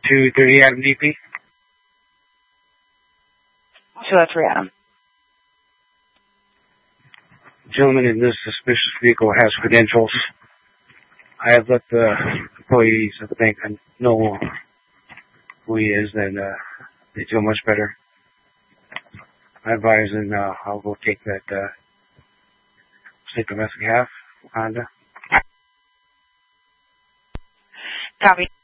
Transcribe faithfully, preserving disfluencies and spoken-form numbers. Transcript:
two thirty Adam D P. two oh three Adam. Gentleman in this suspicious vehicle has credentials. I have let the employees of the bank know who he is, and uh, they feel much better. I advise, and uh, I'll go take that uh, state domestic half Honda. Copy.